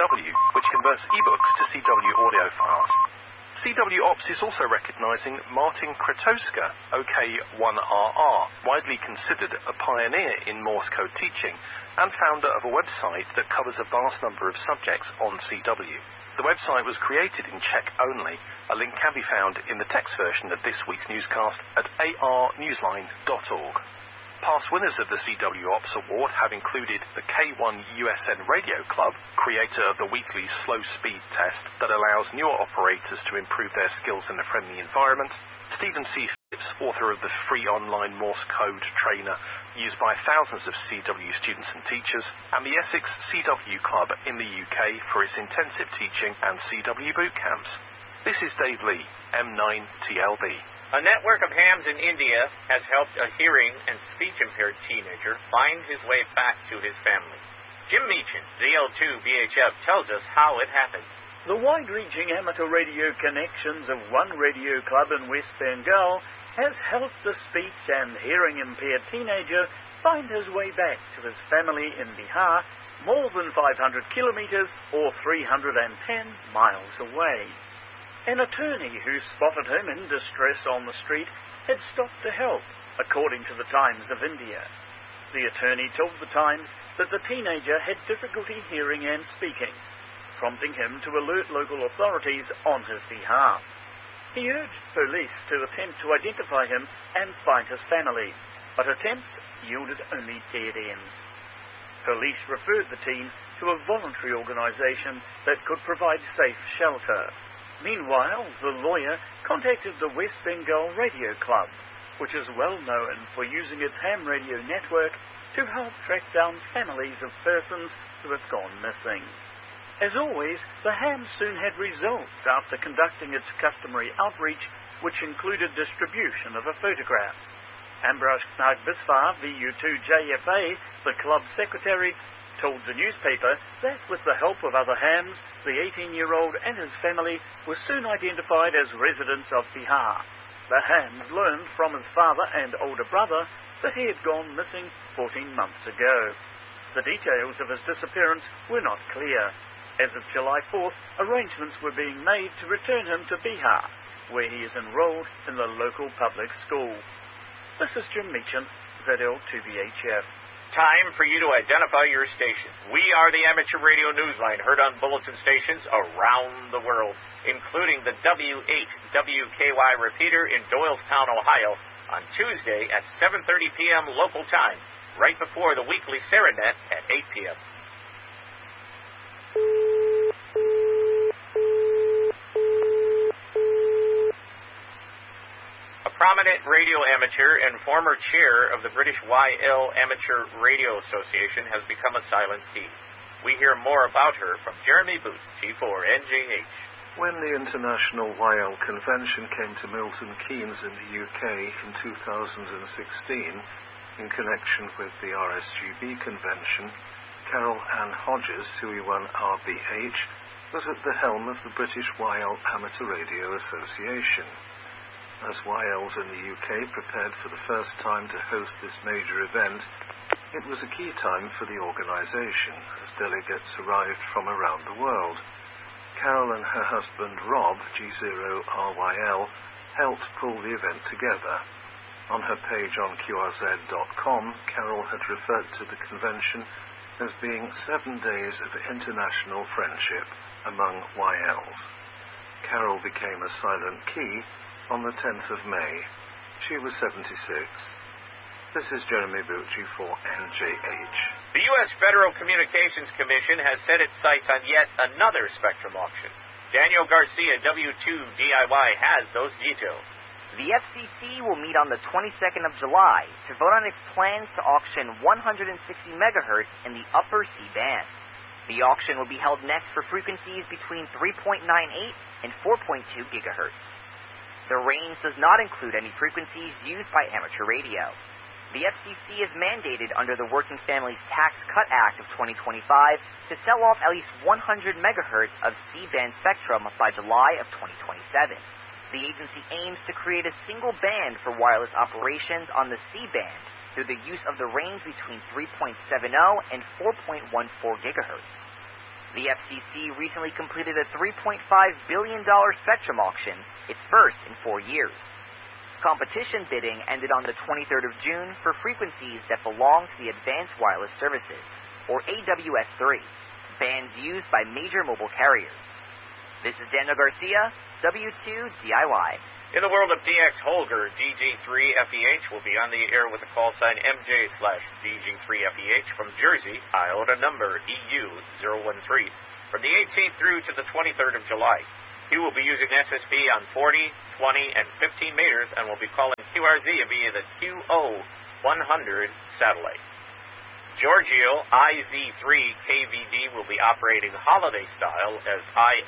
CW, which converts ebooks to CW audio files. CW Ops is also recognizing Martin Kretoska, OK1RR, widely considered a pioneer in Morse code teaching and founder of a website that covers a vast number of subjects on CW. The website was created in Czech only. A link can be found in the text version of this week's newscast at arnewsline.org. Past winners of the CW Ops Award have included the K1 USN Radio Club, creator of the weekly slow speed test that allows newer operators to improve their skills in a friendly environment, Stephen C. Phillips, author of the free online Morse code trainer used by thousands of CW students and teachers, and the Essex CW Club in the UK for its intensive teaching and CW boot camps. This is Dave Lee, M9TLB. A network of hams in India has helped a hearing and speech-impaired teenager find his way back to his family. Jim Meechan, ZL2BHF, tells us how it happened. The wide-reaching amateur radio connections of one radio club in West Bengal has helped the speech and hearing-impaired teenager find his way back to his family in Bihar, more than 500 kilometers or 310 miles away. An attorney who spotted him in distress on the street had stopped to help, according to the Times of India. The attorney told the Times that the teenager had difficulty hearing and speaking, prompting him to alert local authorities on his behalf. He urged police to attempt to identify him and find his family, but attempts yielded only dead ends. Police referred the teen to a voluntary organization that could provide safe shelter. Meanwhile, the lawyer contacted the West Bengal Radio Club, which is well known for using its ham radio network to help track down families of persons who have gone missing. As always, the ham soon had results after conducting its customary outreach, which included distribution of a photograph. Ambrose Nagbisvar, VU2JFA, the club secretary, told the newspaper that with the help of other hams, the 18-year-old and his family were soon identified as residents of Bihar. The hams learned from his father and older brother that he had gone missing 14 months ago. The details of his disappearance were not clear. As of July 4th, arrangements were being made to return him to Bihar, where he is enrolled in the local public school. This is Jim Meechan, ZL2BHF. Time for you to identify your station. We are the amateur radio newsline heard on bulletin stations around the world, including the W8WKY repeater in Doylestown, Ohio, on Tuesday at 7:30 p.m. local time, right before the weekly Serenet at 8 p.m. Prominent radio amateur and former chair of the British YL Amateur Radio Association has become a silent T. We hear more about her from Jeremy Booth, T4NJH. When the International YL Convention came to Milton Keynes in the UK in 2016, in connection with the RSGB convention, Carol Ann Hodges, UE1 RBH, was at the helm of the British YL Amateur Radio Association. As YLs in the UK prepared for the first time to host this major event, it was a key time for the organisation, as delegates arrived from around the world. Carol and her husband Rob, G0RYL, helped pull the event together. On her page on QRZ.com, Carol had referred to the convention as being 7 days of international friendship among YLs. Carol became a silent key on the 10th of May. She was 76. This is Jeremy Bucci for NJH. The U.S. Federal Communications Commission has set its sights on yet another spectrum auction. Daniel Garcia, W2DIY, has those details. The FCC will meet on the 22nd of July to vote on its plans to auction 160 megahertz in the upper C-band. The auction will be held next for frequencies between 3.98 and 4.2 gigahertz. The range does not include any frequencies used by amateur radio. The FCC is mandated under the Working Families Tax Cut Act of 2025 to sell off at least 100 megahertz of C-band spectrum by July of 2027. The agency aims to create a single band for wireless operations on the C-band through the use of the range between 3.70 and 4.14 gigahertz. The FCC recently completed a $3.5 billion spectrum auction, its first in 4 years. Competition bidding ended on the 23rd of June for frequencies that belong to the Advanced Wireless Services, or AWS-3, bands used by major mobile carriers. This is Daniel Garcia, W2DIY. In the world of DX Holger, DG3FEH will be on the air with a call sign MJ/DG3FEH from Jersey, IOTA number EU013, from the 18th through to the 23rd of July. He will be using SSB on 40, 20, and 15 meters and will be calling QRZ via the QO100 satellite. Giorgio IZ3KVD will be operating holiday style as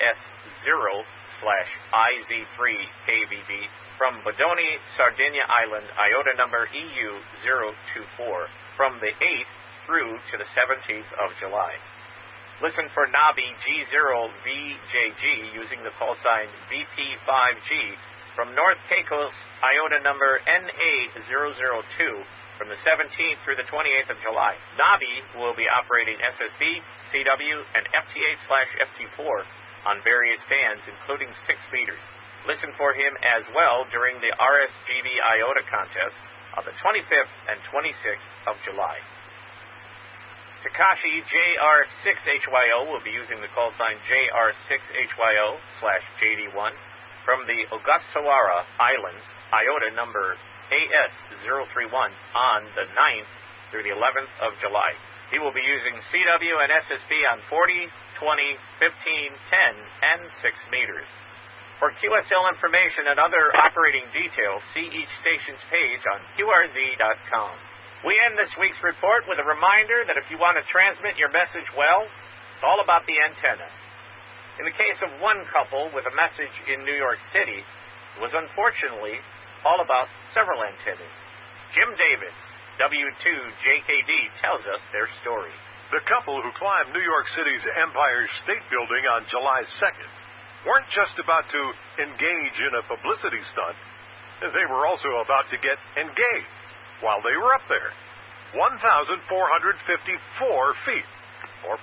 IS0/IZ3KVD from Bodoni, Sardinia Island, IOTA number EU024, from the 8th through to the 17th of July. Listen for Nabi G0VJG using the call sign VP5G from North Caicos, IOTA number NA002, from the 17th through the 28th of July. Nabi will be operating SSB, CW, and FT8/FT4 on various bands, including 6 meters. Listen for him as well during the RSGB IOTA contest on the 25th and 26th of July. Takashi JR6HYO will be using the call sign JR6HYO/JD1 from the Ogasawara Islands, IOTA number AS031, on the 9th through the 11th of July. He will be using CW and SSB on 40, 20, 15, 10, and 6 meters. For QSL information and other operating details, see each station's page on QRZ.com. We end this week's report with a reminder that if you want to transmit your message well, it's all about the antenna. In the case of one couple with a message in New York City, it was unfortunately all about several antennas. Jim Davis, W2JKD, tells us their story. The couple who climbed New York City's Empire State Building on July 2nd weren't just about to engage in a publicity stunt. They were also about to get engaged while they were up there. 1,454 feet, or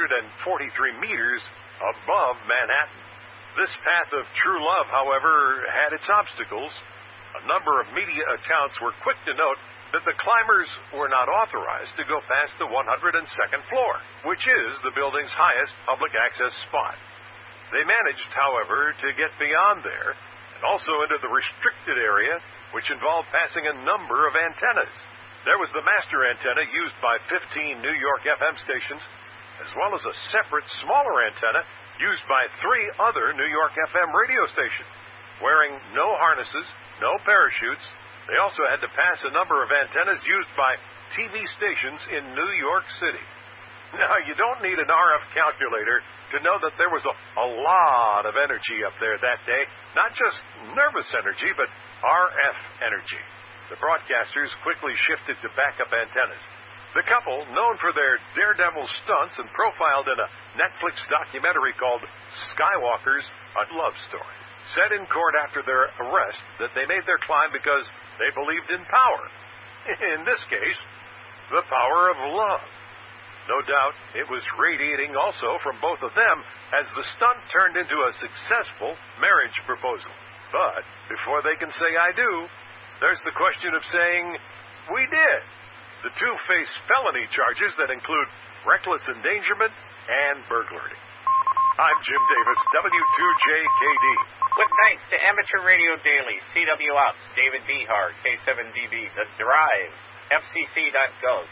443 meters above Manhattan. This path of true love, however, had its obstacles. A number of media accounts were quick to note that the climbers were not authorized to go past the 102nd floor, which is the building's highest public access spot. They managed, however, to get beyond there and also into the restricted area, which involved passing a number of antennas. There was the master antenna used by 15 New York FM stations, as well as a separate, smaller antenna used by 3 other New York FM radio stations. Wearing no harnesses, no parachutes, they also had to pass a number of antennas used by TV stations in New York City. Now, you don't need an RF calculator to know that there was a lot of energy up there that day. Not just nervous energy, but RF energy. The broadcasters quickly shifted to backup antennas. The couple, known for their daredevil stunts and profiled in a Netflix documentary called Skywalker's A Love Story, said in court after their arrest that they made their climb because they believed in power. In this case, the power of love. No doubt it was radiating also from both of them as the stunt turned into a successful marriage proposal. But before they can say I do, there's the question of saying we did. The 2 face felony charges that include reckless endangerment and burglary. I'm Jim Davis, W2JKD. With thanks to Amateur Radio Daily, CW Ops, David Behar, K7DB, The Drive, FCC.gov,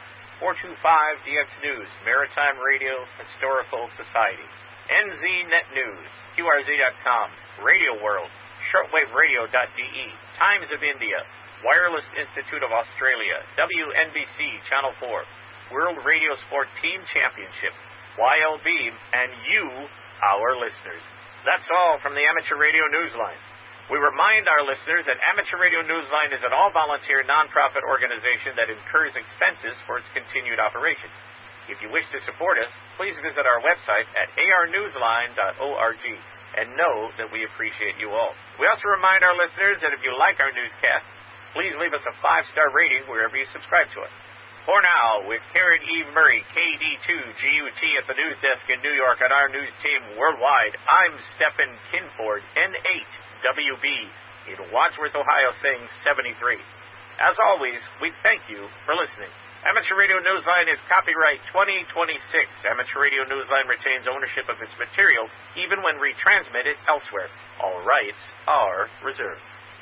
425 DX News, Maritime Radio Historical Society, NZNet News, QRZ.com, Radio World, shortwaveradio.de, Times of India, Wireless Institute of Australia, WNBC Channel 4, World Radio Sport Team Championship, YLB, and you, our listeners. That's all from the Amateur Radio Newsline. We remind our listeners that Amateur Radio Newsline is an all-volunteer, non-profit organization that incurs expenses for its continued operation. If you wish to support us, please visit our website at arnewsline.org and know that we appreciate you all. We also remind our listeners that if you like our newscast, please leave us a 5-star rating wherever you subscribe to us. For now, with Karen E. Murray, KD2GUT at the news desk in New York and our news team worldwide, I'm Stephen Kinford, N8WB, in Wadsworth, Ohio, saying 73. As always, we thank you for listening. Amateur Radio Newsline is copyright 2026. Amateur Radio Newsline retains ownership of its material even when retransmitted elsewhere. All rights are reserved.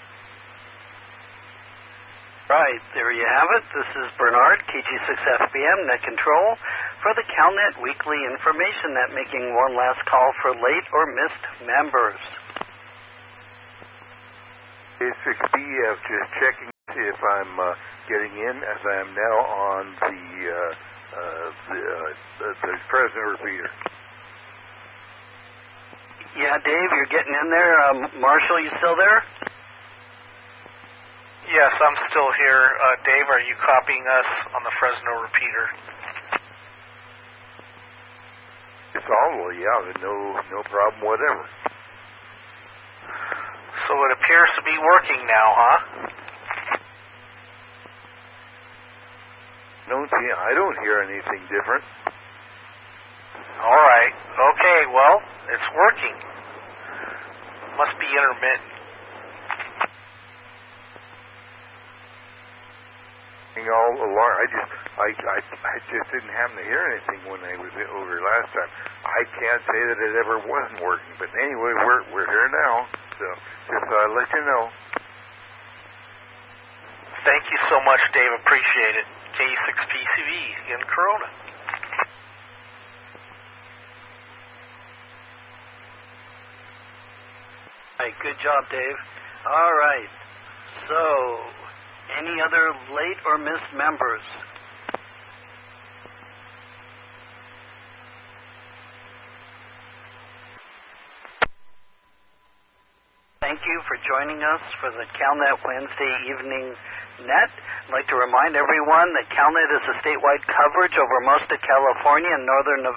Right, there you have it. This is Bernard, KG6FBM, Net Control, for the CalNet Weekly Information Net, making one last call for late or missed members. K6BF, just checking to see if I'm getting in, as I am now on the Fresno repeater. Yeah, Dave, you're getting in there. Marshall, you still there? Yes, I'm still here. Dave, are you copying us on the Fresno repeater? It's all, yeah, no problem whatever. So it appears to be working now, huh? I don't hear anything different. All right. Okay, well, it's working. Must be intermittent. All along, I just didn't happen to hear anything when I was over last time. I can't say that it ever wasn't working, but anyway, we're here now, so just thought I'd let you know. Thank you so much, Dave. Appreciate it. K6PCV in Corona. Right, good job, Dave. All right, so any other late or missed members? Thank you for joining us for the CalNet Wednesday evening net. I'd like to remind everyone that CalNet is a statewide coverage over most of California and northern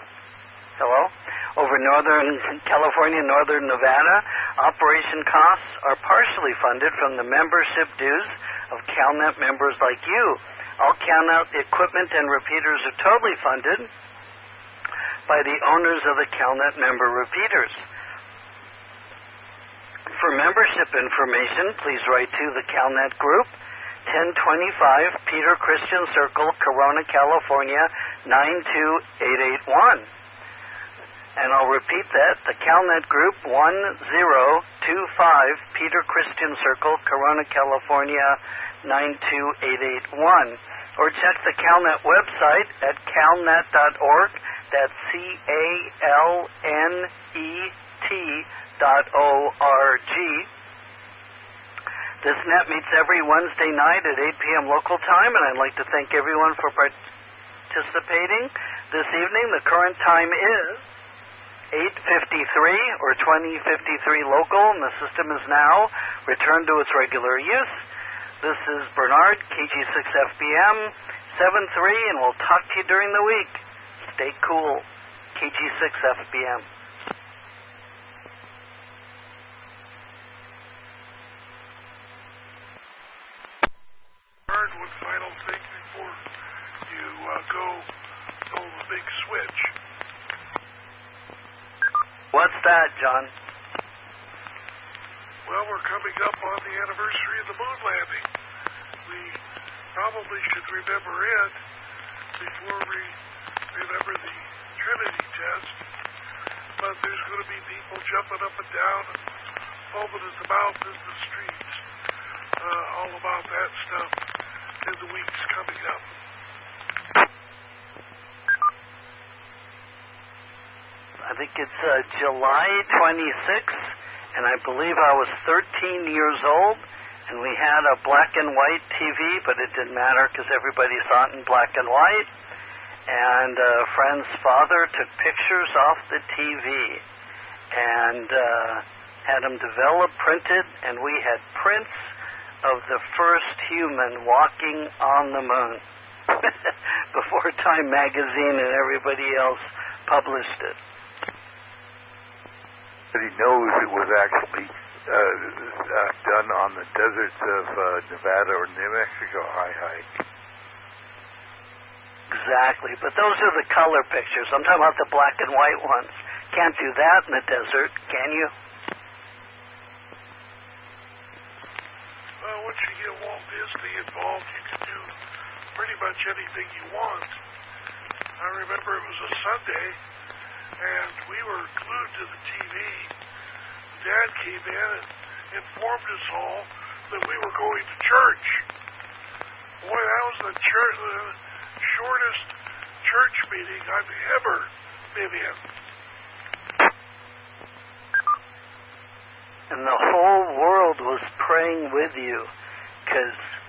California and northern Nevada. Operation costs are partially funded from the membership dues of CalNet members like you. All CalNet equipment and repeaters are totally funded by the owners of the CalNet member repeaters. For membership information, please write to the CalNet Group, 1025 Peter Christian Circle, Corona, California, 92881. And I'll repeat that, the CalNet Group, 1025 Peter Christian Circle, Corona, California, 92881. Or check the CalNet website at calnet.org. That's CalNet.org. This net meets every Wednesday night at 8 p.m. local time, and I'd like to thank everyone for participating. This evening, the current time is 8:53 or 20:53 local, and the system is now returned to its regular use. This is Bernard, KG6FBM, 7-3, and we'll talk to you during the week. Stay cool. KG6FBM. Bernard, one final thing before you go pull the big switch. What's that, John? Well, we're coming up on the anniversary of the moon landing. We probably should remember it before we remember the Trinity test. But there's going to be people jumping up and down and foaming at the mouth in the streets. All about that stuff in the weeks coming up. I think it's July 26th, and I believe I was 13 years old, and we had a black and white TV, but it didn't matter because everybody saw it in black and white. And a friend's father took pictures off the TV and had them developed, printed, and we had prints of the first human walking on the moon before Time Magazine and everybody else published it. But he knows it was actually done on the deserts of Nevada or New Mexico. Hi. Exactly, but those are the color pictures. I'm talking about the black and white ones. Can't do that in the desert, can you? Well, once you get Walt Disney involved, you can do pretty much anything you want. I remember it was a Sunday, and we were glued to the TV. Dad came in and informed us all that we were going to church. Boy, that was the shortest church meeting I've ever been in. And the whole world was praying with you, because